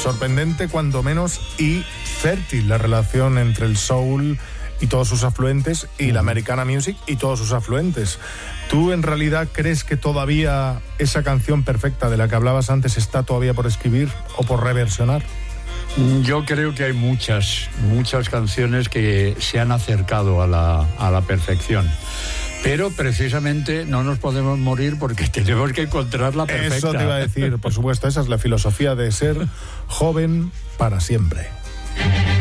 Sorprendente cuando menos y fértil la relación entre el soul y todos sus afluentes y la Americana Music y todos sus afluentes. ¿Tú en realidad crees que todavía esa canción perfecta de la que hablabas antes está todavía por escribir o por reversionar? Yo creo que hay muchas canciones que se han acercado a la perfección. Pero precisamente no nos podemos morir porque tenemos que encontrar la perfecta. Eso te iba a decir, por supuesto, esa es la filosofía de ser joven para siempre.